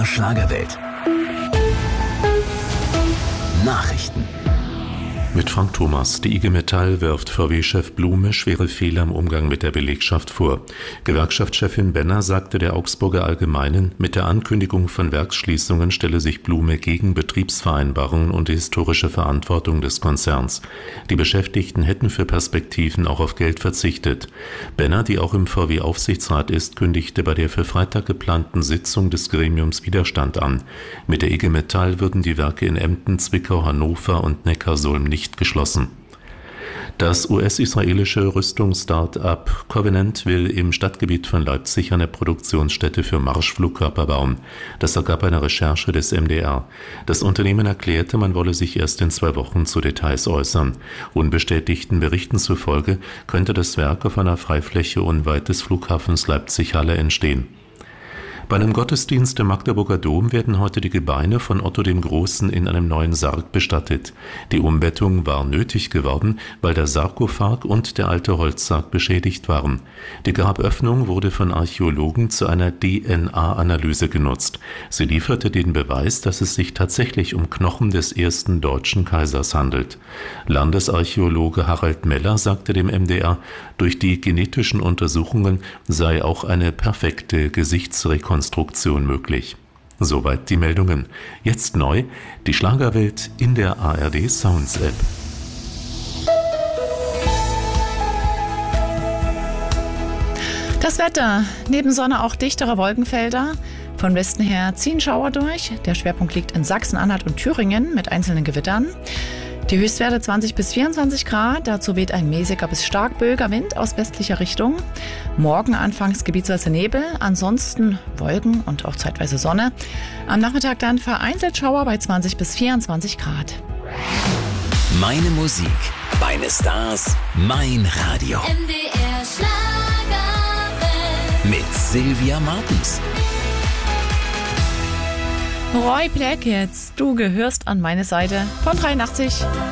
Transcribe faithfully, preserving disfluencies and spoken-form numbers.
der Schlagerwelt. Nachrichten. Mit Frank Thomas. Die I G Metall wirft V W-Chef Blume schwere Fehler im Umgang mit der Belegschaft vor. Gewerkschaftschefin Benner sagte der Augsburger Allgemeinen, mit der Ankündigung von Werksschließungen stelle sich Blume gegen Betriebsvereinbarungen und die historische Verantwortung des Konzerns. Die Beschäftigten hätten für Perspektiven auch auf Geld verzichtet. Benner, die auch im V W-Aufsichtsrat ist, kündigte bei der für Freitag geplanten Sitzung des Gremiums Widerstand an. Mit der I G Metall würden die Werke in Emden, Zwickau, Hannover und Neckarsulm nicht geschlossen. Das U S-israelische Rüstungs-Start-up Covenant will im Stadtgebiet von Leipzig eine Produktionsstätte für Marschflugkörper bauen. Das ergab eine Recherche des M D R. Das Unternehmen erklärte, man wolle sich erst in zwei Wochen zu Details äußern. Unbestätigten Berichten zufolge könnte das Werk auf einer Freifläche unweit des Flughafens Leipzig-Halle entstehen. Bei einem Gottesdienst im Magdeburger Dom werden heute die Gebeine von Otto dem Großen in einem neuen Sarg bestattet. Die Umbettung war nötig geworden, weil der Sarkophag und der alte Holzsarg beschädigt waren. Die Graböffnung wurde von Archäologen zu einer D N A-Analyse genutzt. Sie lieferte den Beweis, dass es sich tatsächlich um Knochen des ersten deutschen Kaisers handelt. Landesarchäologe Harald Meller sagte dem M D R, durch die genetischen Untersuchungen sei auch eine perfekte Gesichtsrekonstruktion Konstruktion möglich. Soweit die Meldungen. Jetzt neu, die Schlagerwelt in der A R D Sounds App. Das Wetter. Neben Sonne auch dichtere Wolkenfelder. Von Westen her ziehen Schauer durch. Der Schwerpunkt liegt in Sachsen-Anhalt und Thüringen mit einzelnen Gewittern. Die Höchstwerte zwanzig bis vierundzwanzig Grad, dazu weht ein mäßiger bis stark böiger Wind aus westlicher Richtung. Morgen anfangs gebietsweise Nebel, ansonsten Wolken und auch zeitweise Sonne. Am Nachmittag dann vereinzelt Schauer bei zwanzig bis vierundzwanzig Grad. Meine Musik, meine Stars, mein Radio. M D R Schlagerwelt. Mit Sylvia Martens. Roy Black jetzt, du gehörst an meine Seite von dreiundachtzig.